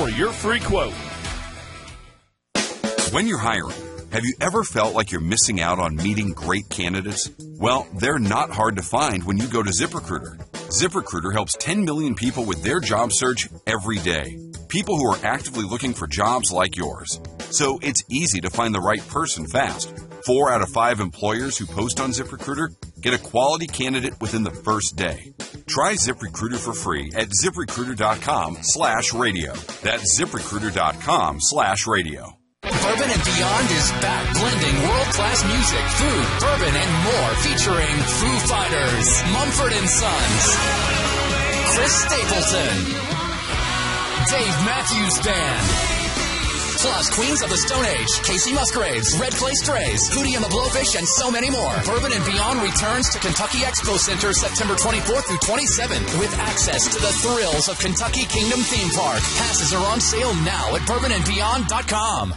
for your free quote. When you're hiring, have you ever felt like you're missing out on meeting great candidates? Well, they're not hard to find when you go to ZipRecruiter. ZipRecruiter helps 10 million people with their job search every day. People who are actively looking for jobs like yours. So it's easy to find the right person fast. 4 out of 5 employers who post on ZipRecruiter get a quality candidate within the first day. Try ZipRecruiter for free at ZipRecruiter.com/radio. That's ZipRecruiter.com/radio. Bourbon and Beyond is back, blending world-class music, food, bourbon, and more, featuring Foo Fighters, Mumford & Sons, Chris Stapleton, Dave Matthews Band, plus Queens of the Stone Age, Casey Musgraves, Red Clay Strays, Hootie and the Blowfish, and so many more. Bourbon and Beyond returns to Kentucky Expo Center September 24th through 27th with access to the thrills of Kentucky Kingdom Theme Park. Passes are on sale now at bourbonandbeyond.com.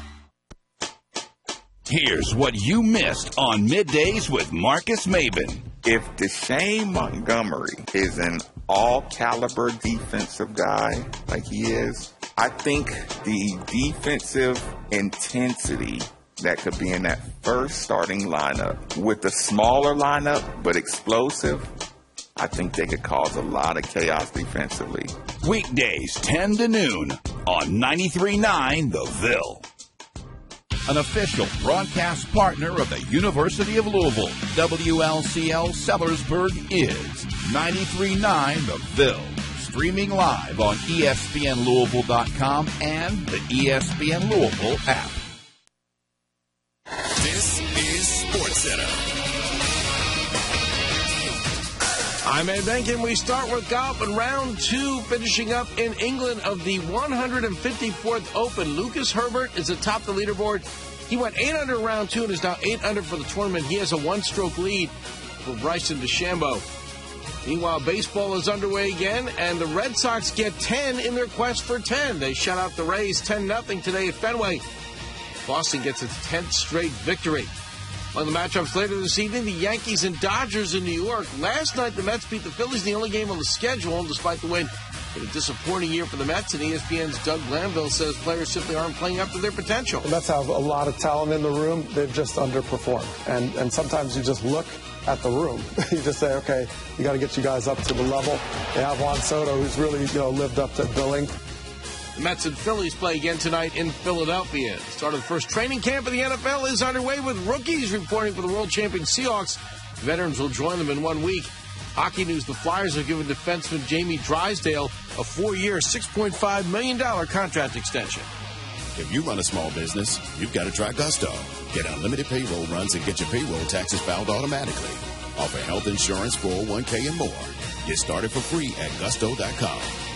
Here's what you missed on Middays with Marcus Maben. If Deshane Montgomery is an all-caliber defensive guy like he is, I think the defensive intensity that could be in that first starting lineup with a smaller lineup but explosive, I think they could cause a lot of chaos defensively. Weekdays 10 to noon on 93.9 The Ville. An official broadcast partner of the University of Louisville, WLCL Sellersburg is 93.9 The Ville. Streaming live on ESPNLouisville.com and the ESPN Louisville app. This is SportsCenter. I'm Ed Benkin. We start with golf in round 2, finishing up in England of the 154th Open. Lucas Herbert is atop the leaderboard. He went 8 under in round 2 and is now 8 under for the tournament. He has a 1-stroke lead for Bryson DeChambeau. Meanwhile, baseball is underway again, and the Red Sox get 10 in their quest for 10. They shut out the Rays 10-0 today at Fenway. Boston gets its 10th straight victory. On the matchups later this evening, the Yankees and Dodgers in New York. Last night, the Mets beat the Phillies, the only game on the schedule, despite the win. But a disappointing year for the Mets, and ESPN's Doug Glanville says players simply aren't playing up to their potential. The Mets have a lot of talent in the room. They've just underperformed. And sometimes you just look at the room. You just say, okay, you got to get you guys up to the level. They have Juan Soto, who's really lived up to billing. The Mets and Phillies play again tonight in Philadelphia. The start of the first training camp of the NFL is underway with rookies reporting for the world champion Seahawks. Veterans will join them in 1 week. Hockey news, the Flyers have given defenseman Jamie Drysdale a 4-year, $6.5 million contract extension. If you run a small business, you've got to try Gusto. Get unlimited payroll runs and get your payroll taxes filed automatically. Offer health insurance, 401k, and more. Get started for free at gusto.com.